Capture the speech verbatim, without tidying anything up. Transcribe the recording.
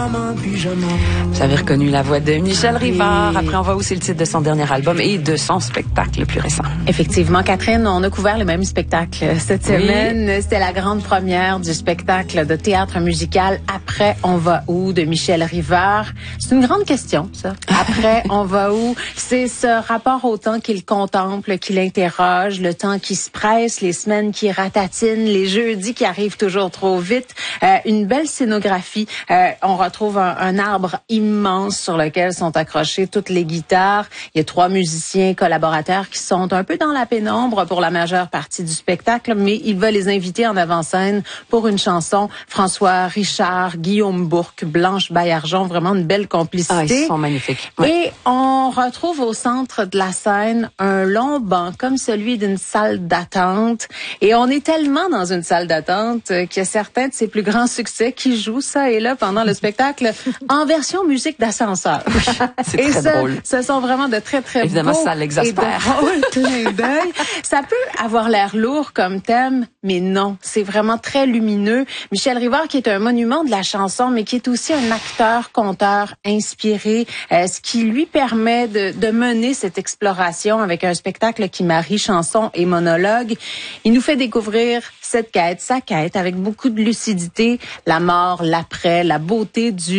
Vous avez reconnu la voix de Michel Rivard. Après, on voit où c'est le titre de son dernier album et de son spectacle le plus récent. Effectivement, Catherine, on a couvert le même spectacle cette semaine. Oui. C'était la grande première du spectacle de théâtre musical Après, on va où de Michel Rivard. C'est une grande question, ça. Après, on va où? C'est ce rapport au temps qu'il contemple, qu'il interroge, le temps qui se presse, les semaines qui ratatinent, les jeudis qui arrivent toujours trop vite. Euh, une belle scénographie. Euh, on retrouve un, un arbre immense sur lequel sont accrochées toutes les guitares. Il y a trois musiciens collaborateurs qui sont un peu dans la pénombre pour la majeure partie du spectacle, mais il va les inviter en avant-scène pour une chanson. François Richard, Guillaume Bourque, Blanche Baillargeon, vraiment une belle complicité. Ah, ils sont magnifiques. Ouais. Et on retrouve au centre de la scène un long banc comme celui d'une salle d'attente. Et on est tellement dans une salle d'attente qu'il y a certains de ses plus grands succès qui jouent ça et là pendant le spectacle en version musique d'ascenseur. C'est et très ça, drôle. Ce sont vraiment de très, très Évidemment, beaux ça l'exaspère. et de drôles d'œil. Ça peut avoir l'air lourd comme thème, mais non, c'est vraiment très lumineux. Michel Rivard, qui est un monument de la chanson, mais qui est aussi un acteur, conteur inspiré, euh, ce qui lui permet de, de mener cette exploration avec un spectacle qui marie chanson et monologue. Il nous fait découvrir cette quête, sa quête, avec beaucoup de lucidité, la mort, l'après, la beauté du